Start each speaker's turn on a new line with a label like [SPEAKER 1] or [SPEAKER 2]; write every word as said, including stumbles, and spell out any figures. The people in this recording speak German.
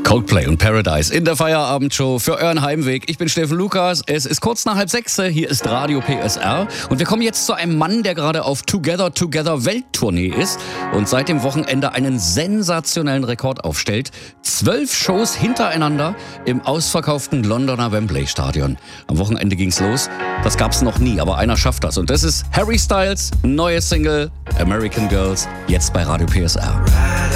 [SPEAKER 1] Coldplay und Paradise in der Feierabendshow für euren Heimweg. Ich bin Steffen Lukas, es ist kurz nach halb sechs, hier ist Radio P S R und wir kommen jetzt zu einem Mann, der gerade auf Together Together Welttournee ist und seit dem Wochenende einen sensationellen Rekord aufstellt. Zwölf Shows hintereinander im ausverkauften Londoner Wembley Stadion. Am Wochenende ging's los, das gab's noch nie, aber einer schafft das und das ist Harry Styles, neue Single American Girls, jetzt bei Radio P S R.